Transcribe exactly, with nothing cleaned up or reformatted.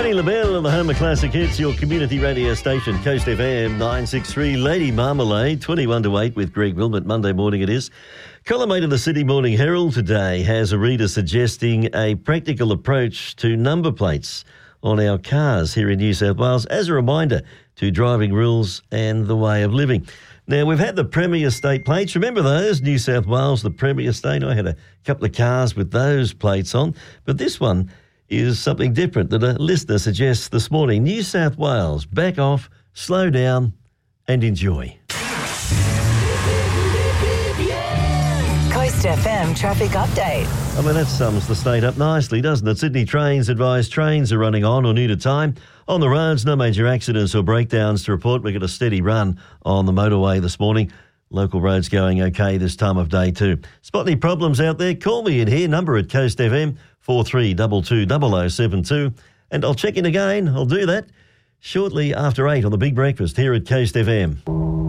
Tony LaBelle on the home of classic hits, your community radio station, Coast F M nine sixty-three. Lady Marmalade, twenty-one to eight with Greg Wilmot. Monday morning it is. Column eight of the Sydney Morning Herald today has a reader suggesting a practical approach to number plates on our cars here in New South Wales as a reminder to driving rules and the way of living. Now, we've had the Premier State plates. Remember those? New South Wales, the Premier State. I had a couple of cars with those plates on. But this one is something different that a listener suggests this morning. New South Wales, back off, slow down and enjoy. Coast F M traffic update. I mean, that sums the state up nicely, doesn't it? Sydney Trains advise trains are running on or near to time. On the roads, no major accidents or breakdowns to report. We've got a steady run on the motorway this morning. Local roads going okay this time of day too. Spot any problems out there? Call me in here. Number at Coast F M, four three two two zero zero seven two. And I'll check in again. I'll do that shortly after eight on the Big Breakfast here at Coast F M.